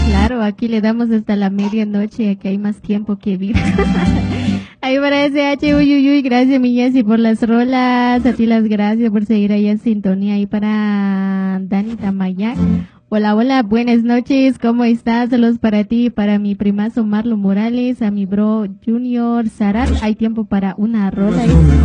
Claro, aquí le damos hasta la medianoche, que hay más tiempo que vida. Ahí para SH, uy, uy, uy, gracias mi Jessy por las rolas, a ti las gracias por seguir ahí en sintonía, ahí para Dani Tamayac. Hola, hola, buenas noches, ¿cómo estás? Saludos para ti, para mi primazo Marlon Morales, a mi bro Junior Sarat, hay tiempo para una rola.